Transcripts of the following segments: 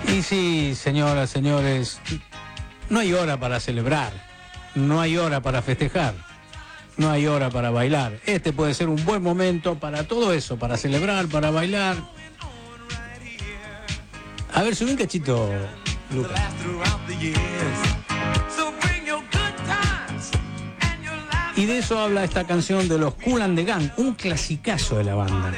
Y sí, señoras, señores, no hay hora para celebrar, no hay hora para festejar, no hay hora para bailar. Este puede ser un buen momento para todo eso, para celebrar, para bailar. A ver, subí un cachito, Lucas. Y de eso habla esta canción de los Kool and the Gang, un clasicazo de la banda.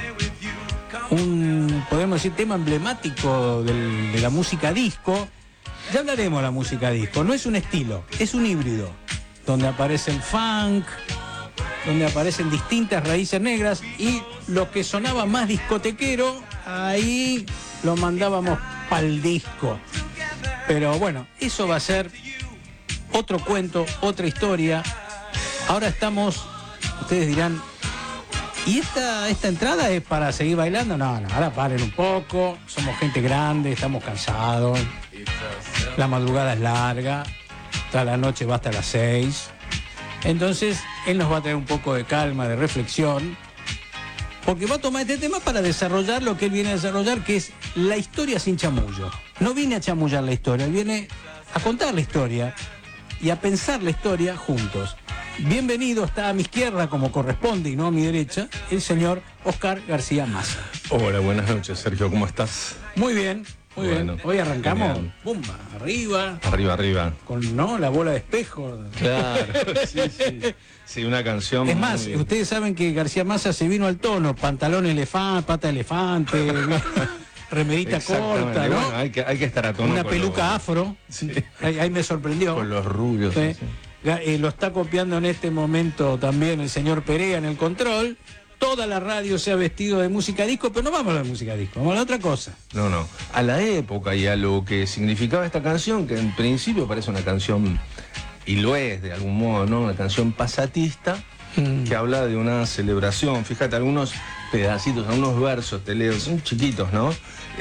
Un, podemos decir, tema emblemático de la música disco. Ya hablaremos de la música disco. No es un estilo, es un híbrido, donde aparece el funk, donde aparecen distintas raíces negras, y lo que sonaba más discotequero, ahí lo mandábamos pa'l disco. Pero bueno, eso va a ser otro cuento, otra historia. Ahora estamos, ustedes dirán, ¿y esta entrada es para seguir bailando? No, ahora paren un poco, somos gente grande, estamos cansados, la madrugada es larga, hasta la noche va hasta las 6. Entonces, él nos va a traer un poco de calma, de reflexión, porque va a tomar este tema para desarrollar lo que él viene a desarrollar, que es la historia sin chamullo. No viene a chamullar la historia, él viene a contar la historia y a pensar la historia juntos. Bienvenido, está a mi izquierda, como corresponde, y no a mi derecha, el señor Oscar García Massa. Hola, buenas noches, Sergio, ¿cómo estás? Muy bien, muy bueno, bien. Hoy arrancamos, genial. Pumba, arriba. Arriba, arriba. Con, ¿no?, la bola de espejo. Claro, sí, sí. Sí, una canción. Es más, ustedes saben que García Massa se vino al tono, pantalón elefante, pata de elefante, remerita corta, ¿no? Bueno, hay que estar a tono. Una peluca afro. Sí. Ahí me sorprendió. Con los rubios. Sí. Sí. Lo está copiando en este momento también el señor Perea en el control. Toda la radio se ha vestido de música disco, pero no vamos a la música disco, vamos a la otra cosa. No. A la época y a lo que significaba esta canción, que en principio parece una canción, y lo es de algún modo, ¿no? Una canción pasatista, que habla de una celebración. Fíjate, algunos pedacitos, algunos versos, te leo, son chiquitos, ¿no?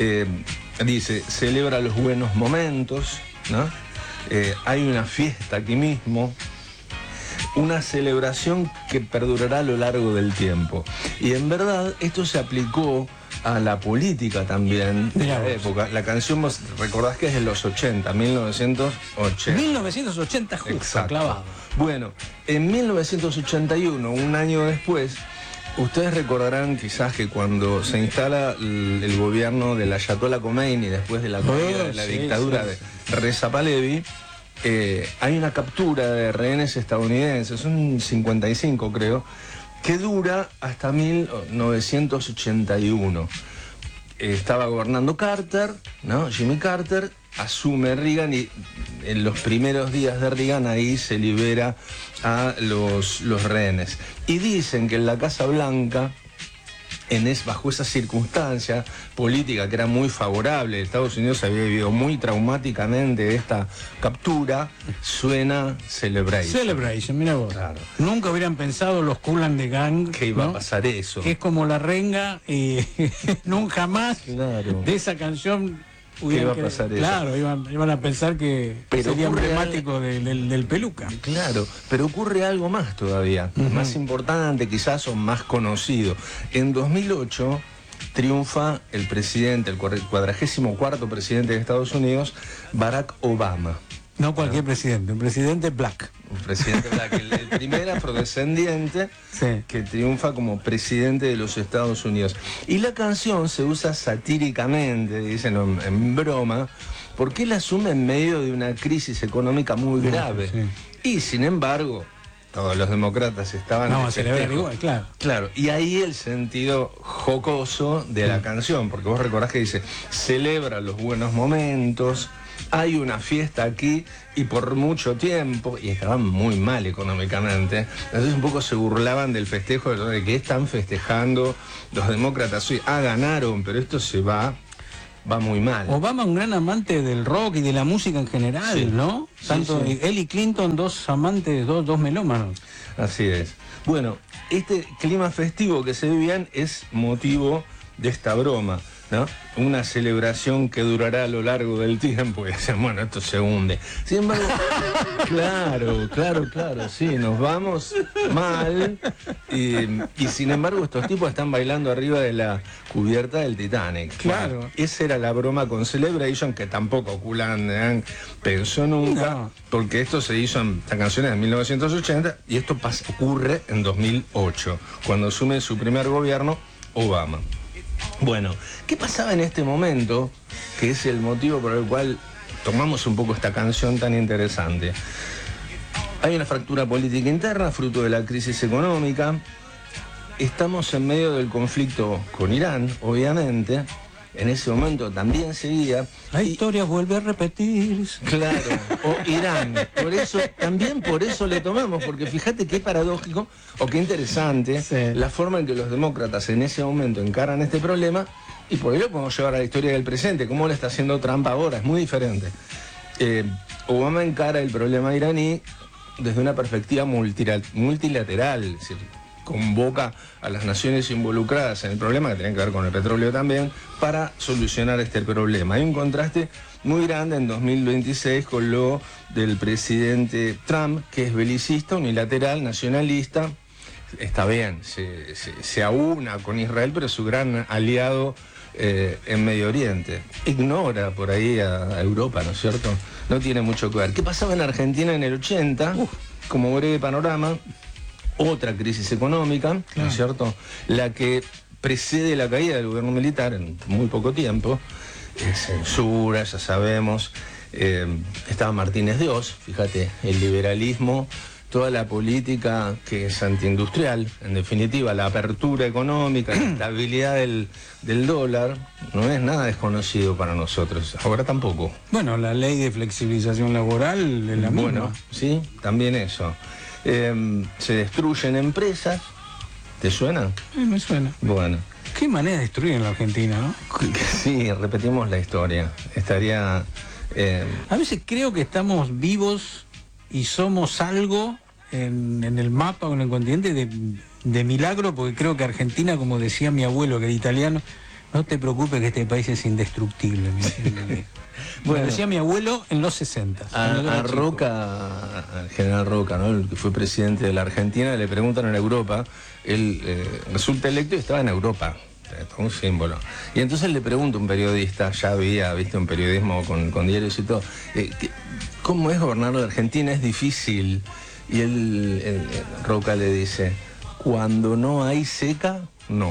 Dice, celebra los buenos momentos, ¿no? Hay una fiesta aquí mismo, una celebración que perdurará a lo largo del tiempo. Y en verdad esto se aplicó a la política también de la época. La canción, vos recordás que es de los 80, 1980. 1980 justo, exacto, clavado. Bueno, en 1981, un año después, ustedes recordarán quizás que cuando se instala el gobierno del Ayatollah Khomeini, después de la caída de la dictadura de Reza Pahlavi, hay una captura de rehenes estadounidenses, son 55 creo, que dura hasta 1981. Estaba gobernando Carter, ¿no? Jimmy Carter, asume Reagan, y en los primeros días de Reagan ahí se libera a los rehenes. Y dicen que en la Casa Blanca, bajo esa circunstancia política que era muy favorable, Estados Unidos había vivido muy traumáticamente esta captura, suena Celebration. Celebration, mira vos. Claro. Nunca hubieran pensado los Kool and the Gang, Que iba ¿no?, a pasar eso. que es como la renga, nunca más Claro. de esa canción iba a pasar eso. Claro, iban a pensar que Pero sería ocurre emblemático del peluca. Claro, pero ocurre algo más todavía, más importante quizás o más conocido. En 2008 triunfa el presidente, el 44º presidente de Estados Unidos, Barack Obama. No cualquier presidente, un presidente black. Un presidente black, el primer afrodescendiente que triunfa como presidente de los Estados Unidos. Y la canción se usa satíricamente, dicen en broma, porque él asume en medio de una crisis económica muy grave. Sí. Y sin embargo, todos los demócratas estaban... No, a celebrar igual, claro. Claro, y ahí el sentido jocoso de la canción, porque vos recordás que dice, celebra los buenos momentos, hay una fiesta aquí, y por mucho tiempo, y estaban muy mal económicamente, entonces un poco se burlaban del festejo, de que están festejando los demócratas hoy. Ganaron, pero esto se va muy mal. Obama, un gran amante del rock y de la música en general, Sí. ¿no? Tanto Sí. él y Clinton, dos amantes, dos melómanos. Así es. Bueno, este clima festivo que se vivían es motivo de esta broma. ¿no? Una celebración que durará a lo largo del tiempo y decían, bueno, esto se hunde. Sin embargo, claro, sí, nos vamos mal y sin embargo estos tipos están bailando arriba de la cubierta del Titanic. Claro. Bueno, esa era la broma con Celebration, que tampoco Kool and the Gang pensó nunca, porque esto se hizo en esta canción en 1980 y esto ocurre en 2008, cuando asume su primer gobierno Obama. Bueno, ¿qué pasaba en este momento? Que es el motivo por el cual tomamos un poco esta canción tan interesante. Hay una fractura política interna, fruto de la crisis económica. Estamos en medio del conflicto con Irán, obviamente. En ese momento también seguía. La historia vuelve a repetirse. Claro, o Irán. Por eso le tomamos, porque fíjate qué paradójico o qué interesante la forma en que los demócratas en ese momento encaran este problema, y por ello podemos llevar a la historia del presente. ¿Cómo le está haciendo Trump ahora? Es muy diferente. Obama encara el problema iraní desde una perspectiva multilateral, es decir, convoca a las naciones involucradas en el problema, que tiene que ver con el petróleo también, para solucionar este problema. Hay un contraste muy grande en 2026 con lo del presidente Trump, que es belicista, unilateral, nacionalista. Está bien, se aúna con Israel, pero es su gran aliado en Medio Oriente. Ignora por ahí a Europa, ¿no es cierto? No tiene mucho que ver. ¿Qué pasaba en Argentina en el 80? Como breve panorama, otra crisis económica, ¿no es cierto? La que precede la caída del gobierno militar en muy poco tiempo. Censura, ya sabemos. Estaba Martínez de Oz, fíjate, el liberalismo, toda la política que es antiindustrial, en definitiva, la apertura económica, la estabilidad del dólar, no es nada desconocido para nosotros. Ahora tampoco. Bueno, la ley de flexibilización laboral es la misma. Bueno, sí, también eso. Se destruyen empresas. ¿Te suena? Me suena. Bueno. Qué manera de destruir en la Argentina, ¿no? Sí, repetimos la historia. Estaría... A veces creo que estamos vivos y somos algo en el mapa o en el continente de milagro, porque creo que Argentina, como decía mi abuelo, que era italiano, no te preocupes que este país es indestructible. Bueno, decía mi abuelo en los 60. A Roca, al general Roca, ¿no? El que fue presidente de la Argentina, le preguntan en Europa, él resulta electo y estaba en Europa, un símbolo. Y entonces le pregunta un periodista, ya había visto un periodismo con diarios y todo, ¿cómo es gobernar la Argentina? Es difícil. Y Roca le dice, cuando no hay seca, no.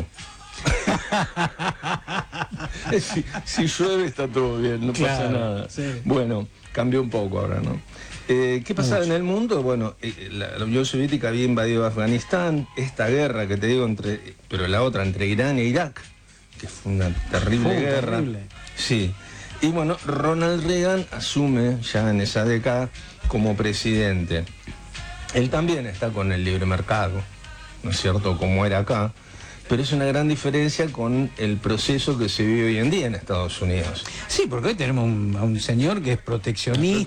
si llueve está todo bien, no pasa nada. Sí. Bueno, cambió un poco ahora, ¿no? ¿Qué pasaba en el mundo? Bueno, la Unión Soviética había invadido Afganistán, esta guerra que te digo, pero la otra entre Irán e Irak, que fue una terrible guerra. Terrible. Sí. Y bueno, Ronald Reagan asume ya en esa década como presidente. Él también está con el libre mercado, ¿no es cierto?, como era acá. Pero es una gran diferencia con el proceso que se vive hoy en día en Estados Unidos. Sí, porque hoy tenemos a un señor que es proteccionista.